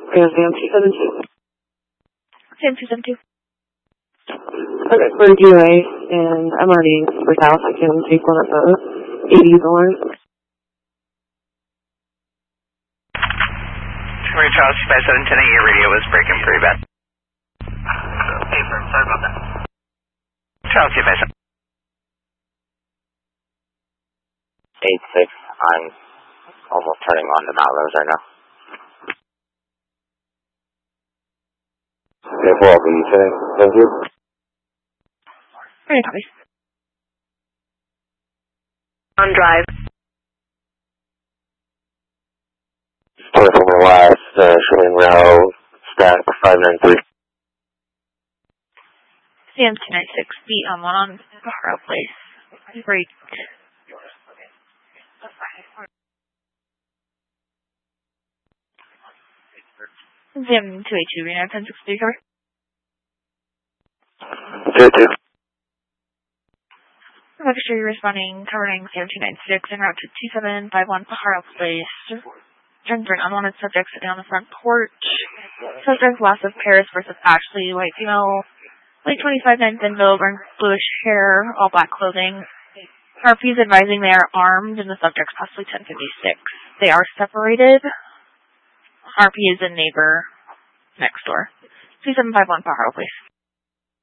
Sam 272. Sam 272. Okay, for DOA, and I'm already with house. I can take one of the 80s alarm. Charles 257, your radio was breaking pretty bad. Hey, sorry about that. Charles 257. 8-6, I'm almost turning on to Malrose right now. Okay, well, be saying, thank you. Ready, copy. On drive. Story from the last, showing row, stack 593. Sam 296, beat on 1 on Pajaro Place. Break. Sam 282, Reno 1063, cover. 2-2. Making sure you're responding, covering Sam 296 en route to 2751 Pajaro Place. Turns for an unwanted subject sitting on the front porch. Subject loss of Paris versus Ashley, white female, late 25, 9 thin build, bluish hair, all black clothing. RP is advising they are armed and the subject's possibly 1056. They are separated. RP is a neighbor next door. 2751 Pajaro Place.